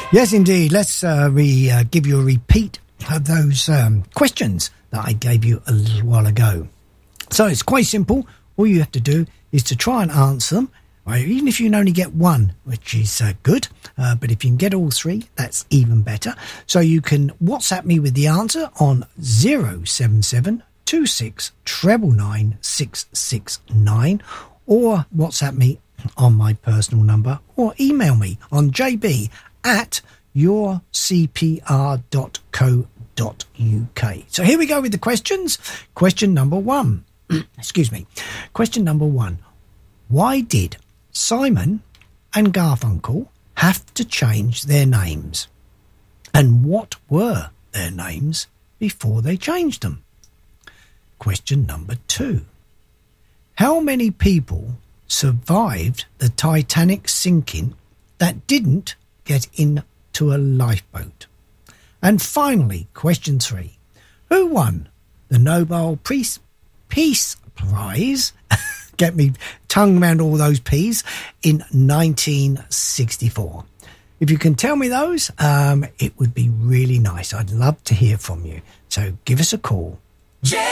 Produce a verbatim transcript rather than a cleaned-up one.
Yes, indeed. Let's uh, re, uh, give you a repeat of those um, questions that I gave you a little while ago. So it's quite simple. All you have to do is to try and answer them, right? Even if you can only get one, which is uh, good. Uh, but if you can get all three, that's even better. So you can WhatsApp me with the answer on zero seven seven two six nine nine six six nine, or WhatsApp me on my personal number, or email me on jb at your c p r dot co dot u k. So here we go with the questions. Question number one. Excuse me. Question number one. Why did Simon and Garfunkel have to change their names? And what were their names before they changed them? Question number two. How many people survived the Titanic sinking that didn't get into a lifeboat? And finally, question three. Who won the Nobel Peace, Peace Prize, get me tongue around all those P's, in nineteen sixty-four? If you can tell me those, um, it would be really nice. I'd love to hear from you. So give us a call.